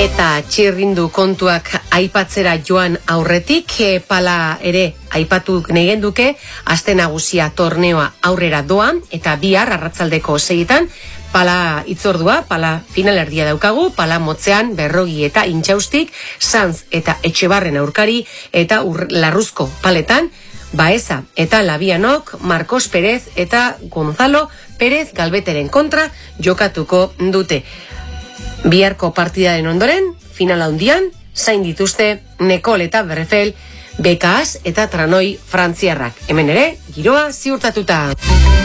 Eta txirrindu kontuak aipatzera joan aurretik, pala ere aipatu nahi genduke, aste nagusia torneoa aurrera doa, eta bihar arratsaldeko 6etan, pala itzordua, pala finalerdia daukagu, pala motzean Berrogi eta Intxaustik, Sanz eta Etxebarren aurkari, eta Larruzko paletan, Baeza eta Labianok, Marcos Pérez eta Gonzalo Pérez Galbeteren kontra jokatuko dute. Biharko partidaren ondoren, finala handian, zain dituzte Nekol eta Berrefel, Bekaas eta Tranoi frantziarrak. Hemen ere, giroa ziurtatuta.